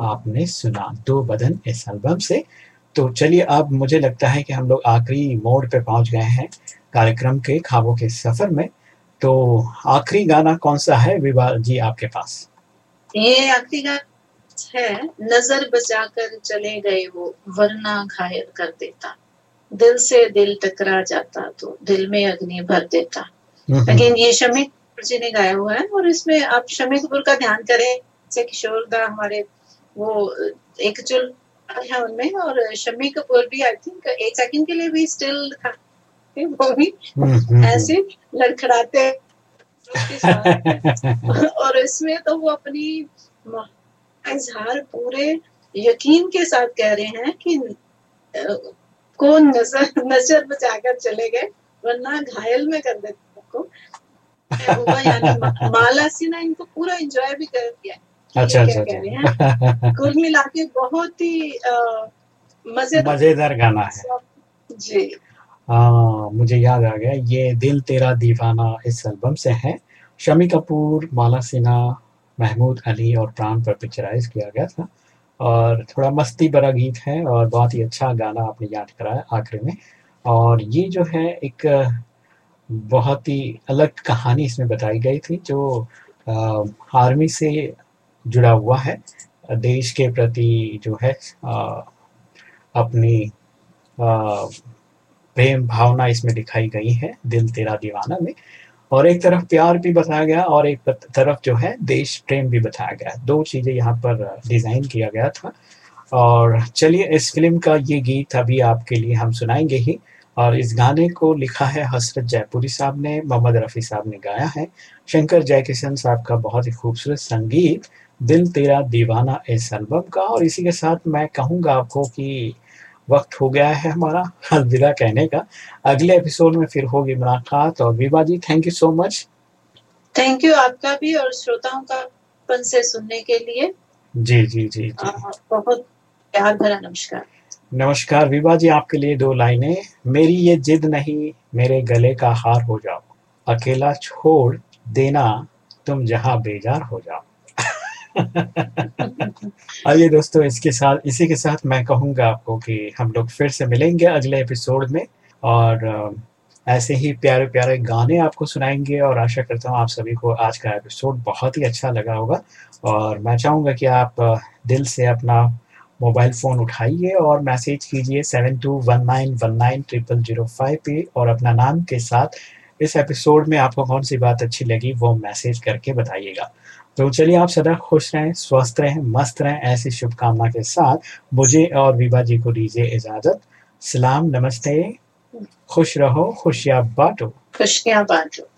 आपने सुना दो बदन इस एल्बम से। तो चलिए अब मुझे लगता है कि हम लोग आखिरी मोड़ पे पहुंच गए हैं कार्यक्रम के ख्वाबों के सफर में। तो आखिरी गाना कौन सा है विभा जी आपके पास? ये आखिरी गाना है, नजर बचाकर चले गए वो वरना घायल कर देता, दिल से दिल टकरा जाता तो दिल में अग्नि भर देता। लेकिन ये शम्मी कपूर जी ने गाया हुआ है और इसमें आप शम्मी कपूर का ध्यान करें, जैसे किशोर दा हमारे वो एक जो है उनमें, और शम्मी कपूर भी आई थिंक एक सेकंड के लिए भी स्टिल था, वो भी ऐसे लड़खड़ाते और इसमें तो वो अपनी इजहार पूरे यकीन के साथ कह रहे हैं कि कौन नजर बचाकर चले गए वरना घायल में कर देते को। यानी माला सिन्हा इनको पूरा एंजॉय भी कर दिया। अच्छा कह रहे हैं कुल मिला के बहुत ही मजेदार गाना है जी। मुझे याद आ गया, ये दिल तेरा दीवाना इस एल्बम से है। शम्मी कपूर, माला सिन्हा, महमूद अली और प्राण पर पिक्चराइज किया गया था और थोड़ा मस्ती भरा गीत है और बहुत ही अच्छा गाना आपने याद कराया आखिरी में। और ये जो है एक बहुत ही अलग कहानी इसमें बताई गई थी जो आर्मी से जुड़ा हुआ है, देश के प्रति जो है अपनी प्रेम भावना इसमें दिखाई गई है दिल तेरा दीवाना में। और एक तरफ प्यार भी बताया गया और एक तरफ जो है देश प्रेम भी बताया गया, दो चीज़ें यहाँ पर डिज़ाइन किया गया था। और चलिए इस फिल्म का ये गीत अभी आपके लिए हम सुनाएंगे ही। और इस गाने को लिखा है हसरत जयपुरी साहब ने, मोहम्मद रफ़ी साहब ने गाया है, शंकर जयकिशन साहब का बहुत ही खूबसूरत संगीत, दिल तेरा दीवाना इस एल्बम का। और इसी के साथ मैं कहूँगा आपको कि वक्त हो गया है हमारा अलविदा कहने का। अगले एपिसोड में फिर होगी मुलाकात। और विभा जी thank you so much. Thank you आपका भी और श्रोताओं का अपन से सुनने के लिए। जी जी जी, जी। बहुत प्यार भरा नमस्कार। नमस्कार विभा जी, आपके लिए दो लाइनें। मेरी ये जिद नहीं मेरे गले का हार हो जाओ, अकेला छोड़ देना तुम जहां बेजार हो जाओ। आइए दोस्तों, इसी के साथ मैं कहूँगा आपको कि हम लोग फिर से मिलेंगे अगले एपिसोड में और ऐसे ही प्यारे प्यारे गाने आपको सुनाएंगे। और आशा करता हूँ आप सभी को आज का एपिसोड बहुत ही अच्छा लगा होगा। और मैं चाहूँगा कि आप दिल से अपना मोबाइल फ़ोन उठाइए और मैसेज कीजिए 7219190005 पे और अपना नाम के साथ इस एपिसोड में आपको कौन सी बात अच्छी लगी वो मैसेज करके बताइएगा। तो चलिए आप सदा खुश रहें, स्वस्थ रहें, मस्त रहें, ऐसी शुभकामना के साथ मुझे और विभा जी को दीजिए इजाज़त। सलाम, नमस्ते, खुश रहो, खुशियाँ बांटो। खुशियाँ बांटो।